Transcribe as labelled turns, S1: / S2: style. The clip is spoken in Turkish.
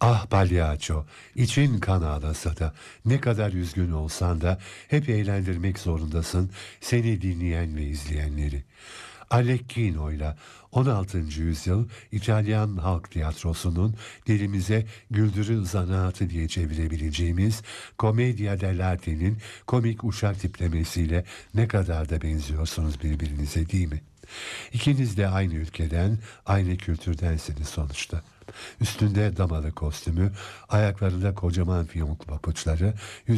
S1: Ah Palyaço, için kan ağlasa da, ne kadar üzgün olsan da hep eğlendirmek zorundasın seni dinleyen ve izleyenleri. Arlecchino'yla 16. yüzyıl İtalyan halk tiyatrosunun dilimize güldürü zanaatı diye çevirebileceğimiz Commedia dell'arte'nin komik uşak tiplemesiyle ne kadar da benziyorsunuz birbirinize, değil mi? İkiniz de aynı ülkeden, aynı kültürdensiniz sonuçta. Üstünde damalı kostümü, ayaklarında kocaman fiyonklu papuçları,